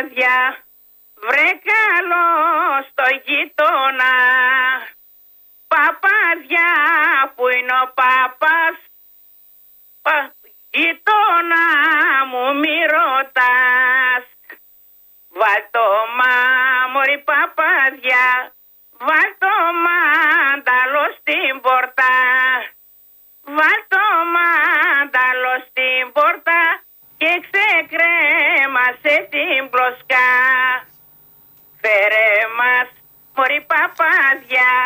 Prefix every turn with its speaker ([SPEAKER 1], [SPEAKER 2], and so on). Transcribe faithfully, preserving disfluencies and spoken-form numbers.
[SPEAKER 1] παπάδια, βρε καλό στο γείτονα. Παπάδια που είναι ο παπάς, πα, γείτονα μου μη ρωτάς. Βάλ' το μάμορι παπάδια, βάλ' το μάνταλο στην πόρτα. Βάλ' το μάνταλο στην πόρτα και ξεκρέμασε την πλοσκά. Φέρε μας μωρί παπάδια,